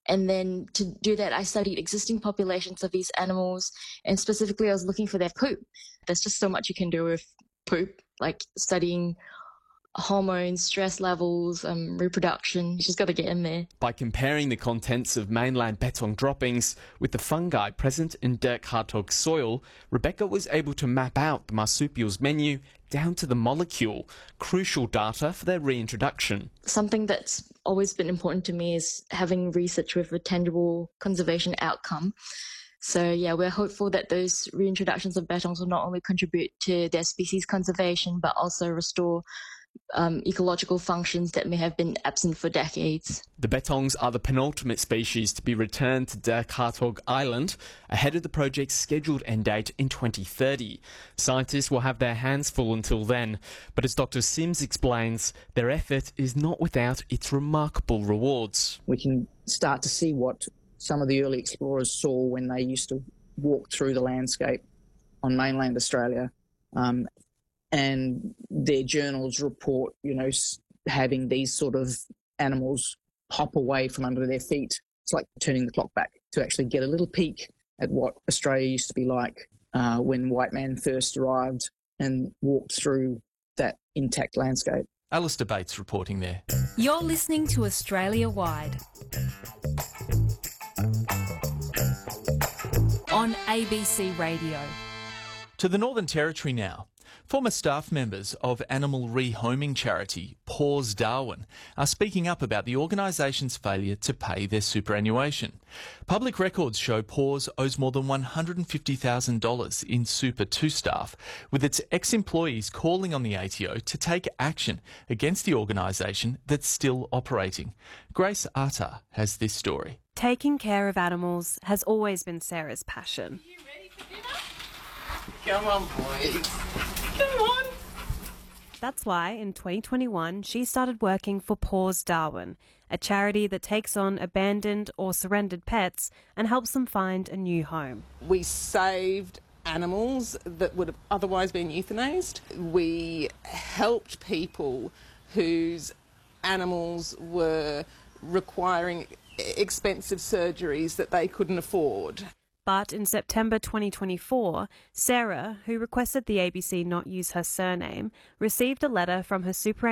And then to do that, I studied existing populations of these animals, and specifically I was looking for their poop. There's just so much you can do with poop, like studying hormones, stress levels, reproduction. You just got to get in there. By comparing the contents of mainland bettong droppings with the fungi present in Dirk Hartog soil, Rebecca was able to map out the marsupials menu down to the molecule, crucial data for their reintroduction. Something that's always been important to me is having research with a tangible conservation outcome. So yeah, we're hopeful that those reintroductions of bettongs will not only contribute to their species conservation, but also restore ecological functions that may have been absent for decades. The bettongs are the penultimate species to be returned to Dirk Hartog Island ahead of the project's scheduled end date in 2030. Scientists will have their hands full until then, but as Dr. Sims explains, their effort is not without its remarkable rewards. We can start to see what some of the early explorers saw when they used to walk through the landscape on mainland Australia. And their journals report, having these sort of animals hop away from under their feet. It's like turning the clock back to actually get a little peek at what Australia used to be like when white man first arrived and walked through that intact landscape. Alistair Bates reporting there. You're listening to Australia Wide on ABC Radio. To the Northern Territory now. Former staff members of animal rehoming charity Paws Darwin are speaking up about the organisation's failure to pay their superannuation. Public records show Paws owes more than $150,000 in super to staff, with its ex-employees calling on the ATO to take action against the organisation that's still operating. Grace Arter has this story. Taking care of animals has always been Sarah's passion. Are you ready for dinner? Come on, boys. Come on. That's why in 2021 she started working for Paws Darwin, a charity that takes on abandoned or surrendered pets and helps them find a new home. We saved animals that would have otherwise been euthanized. We helped people whose animals were requiring expensive surgeries that they couldn't afford. But in September 2024, Sarah, who requested the ABC not use her surname, received a letter from her superannuation